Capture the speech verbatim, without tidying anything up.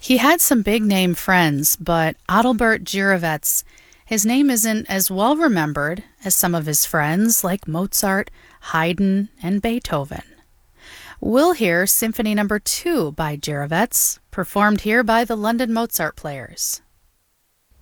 He had some big name friends, but Adalbert Jirovets, his name isn't as well remembered as some of his friends like Mozart, Haydn, and Beethoven. We'll hear Symphony Number two by Jirovets, performed here by the London Mozart Players.